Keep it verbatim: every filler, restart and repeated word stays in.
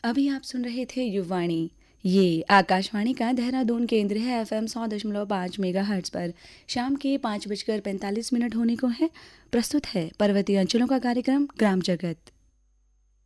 अभी आप सुन रहे थे युवाणी। ये आकाशवाणी का देहरादून केंद्र है। एफएम सौ दशमलव पाँच मेगा हर्ट्ज पर शाम के पाँच बजकर पैंतालीस मिनट होने को है। प्रस्तुत है पर्वतीय अंचलों का कार्यक्रम ग्राम जगत।